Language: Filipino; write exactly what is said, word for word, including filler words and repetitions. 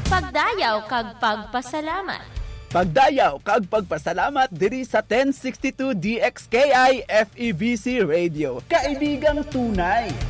Pagdayaw kag pagpasalamat. Pagdayaw kag pagpasalamat diri sa ten sixty-two D X K I F E B C Radio. Kaibigang tunay.